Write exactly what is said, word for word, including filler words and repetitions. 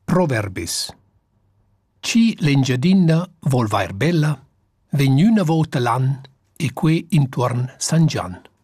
Proverbis. Chi l'engiadina vol vair bella, vegn üna volta l'an e que intuorn San Gian.